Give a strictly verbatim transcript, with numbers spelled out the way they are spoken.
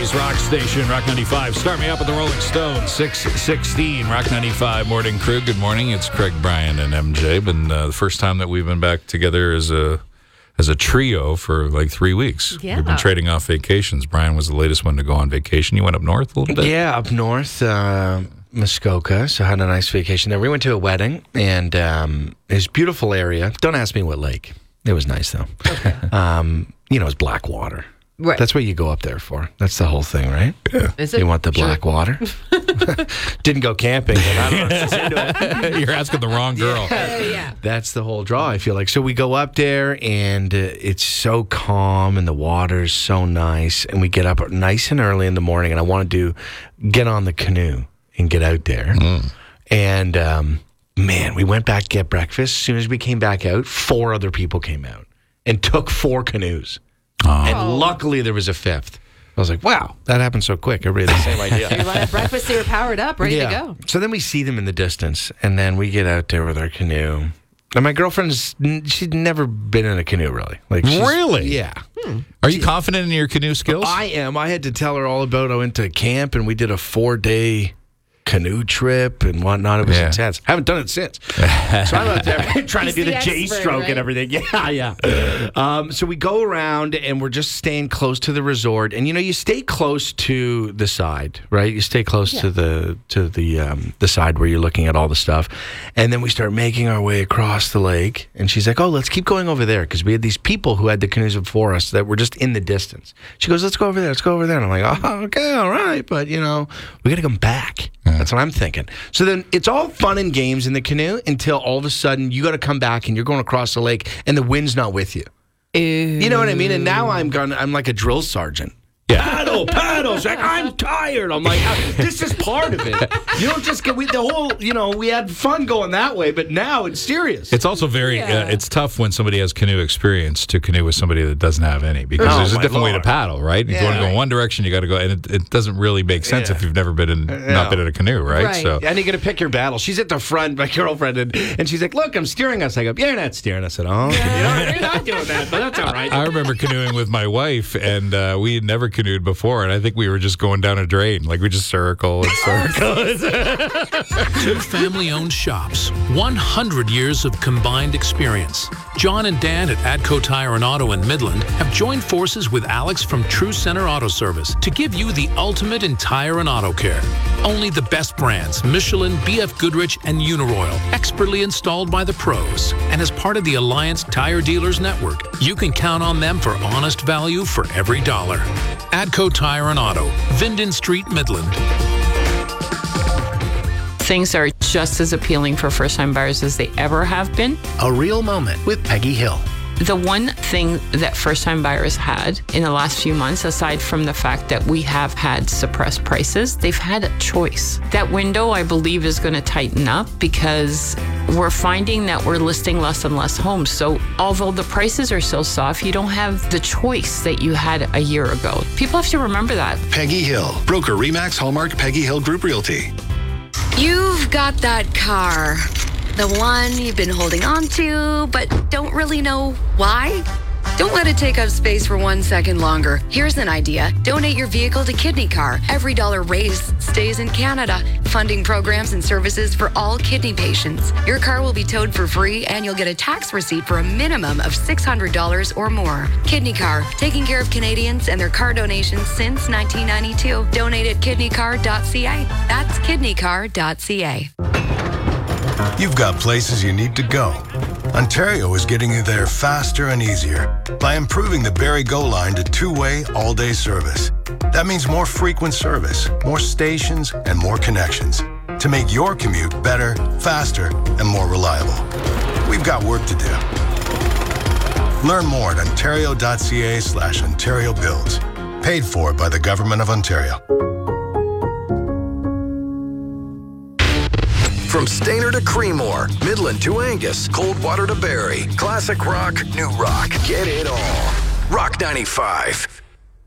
Calgary's rock station, Rock ninety-five. Start me up with the Rolling Stones, six sixteen, Rock ninety-five Morning Crew. Good morning. It's Craig, Brian, and M J. Been uh, the first time that we've been back together as a as a trio for like three weeks. Yeah. We've been trading off vacations. Brian was the latest one to go on vacation. You went up north a little bit? Yeah, up north, uh, Muskoka. So I had a nice vacation there. We went to a wedding, and um, it was a beautiful area. Don't ask me what lake. It was nice, though. Okay. Um, you know, it's black water. Right. That's what you go up there for. That's the whole thing, right? Yeah. Is it? You want the Sure. black water? Didn't go camping. But I don't know if it's into it. You're asking the wrong girl. Uh, yeah. That's the whole draw, I feel like. So we go up there, and uh, it's so calm, and the water's so nice. And we get up nice and early in the morning, and I want to do get on the canoe and get out there. Mm. And, um, man, we went back to get breakfast. As soon as we came back out, four other people came out and took four canoes. Oh. And luckily, there was a fifth. I was like, wow, that happened so quick. Everybody had the same idea. Everyone had breakfast, they were powered up, ready to go. So then we see them in the distance, and then we get out there with our canoe. And my girlfriend's, she'd never been in a canoe, really. Like she's- Really? Yeah. Are you confident in your canoe skills? I am. I had to tell her all about it. I went to camp, and we did a four-day canoe trip and whatnot. It was Yeah. intense. Haven't done it since. So I'm out there trying to He's do the, the J expert, stroke right? and everything. Yeah, yeah. Um, so we go around, and we're just staying close to the resort. And you know, you stay close to the side, right? You stay close Yeah. to the to the um, the side where you're looking at all the stuff. And then we start making our way across the lake. And she's like, "Oh, let's keep going over there," because we had these people who had the canoes before us that were just in the distance. She goes, "Let's go over there. Let's go over there." And I'm like, "Oh, okay, all right, but you know, we got to come back." That's what I'm thinking. So then it's all fun and games in the canoe until all of a sudden you got to come back and you're going across the lake and the wind's not with you. You know what I mean? And now I'm gone. I'm like a drill sergeant. Yeah. Paddle, paddle. It's like, I'm tired. I'm like, uh, this is part of it. You don't just get, we, the whole, you know, we had fun going that way, but now it's serious. It's also very, Yeah. uh, it's tough when somebody has canoe experience to canoe with somebody that doesn't have any, because Oh, there's a my different way to Lord. paddle, right? If you want to go Yeah. in one direction, you got to go, and it, it doesn't really make sense Yeah. if you've never been in, Yeah. not been in a canoe, right? Right. So And you got to pick your battle. She's at the front, my girlfriend, and, and she's like, look, I'm steering us. I go, you're not steering us at all. You know, you're not doing that, but that's all right. I remember canoeing with my wife, and uh, we had never canoed before, and I think we were just going down a drain, like we just circle and circle. Two family-owned shops, one hundred years of combined experience. John and Dan at Adco Tire and Auto in Midland have joined forces with Alex from True Center Auto Service to give you the ultimate in tire and auto care. Only the best brands, Michelin, B F Goodrich, and Uniroyal, expertly installed by the pros. And as part of the Alliance Tire Dealers Network, you can count on them for honest value for every dollar. Adco Tire and Auto, Vinden Street, Midland. Things are just as appealing for first-time buyers as they ever have been. A real moment with Peggy Hill. The one thing that first-time buyers had in the last few months, aside from the fact that we have had suppressed prices, they've had a choice. That window, I believe, is going to tighten up because we're finding that we're listing less and less homes. So although the prices are still soft, you don't have the choice that you had a year ago. People have to remember that. Peggy Hill, broker Remax Hallmark Peggy Hill Group Realty. You've got that car. The one you've been holding on to, but don't really know why? Don't let it take up space for one second longer. Here's an idea. Donate your vehicle to Kidney Car. Every dollar raised stays in Canada, funding programs and services for all kidney patients. Your car will be towed for free, and you'll get a tax receipt for a minimum of six hundred dollars or more. Kidney Car, taking care of Canadians and their car donations since nineteen ninety-two. Donate at kidney car dot c a. That's kidney car dot c a. You've got places you need to go. Ontario is getting you there faster and easier by improving the Barrie Go line to two-way, all-day service. That means more frequent service, more stations, and more connections to make your commute better, faster, and more reliable. We've got work to do. Learn more at ontario dot c a slash Ontario Builds. Paid for by the Government of Ontario. From Stayner to Creemore, Midland to Angus, Coldwater to Barrie, classic rock, new rock, get it all. Rock ninety-five.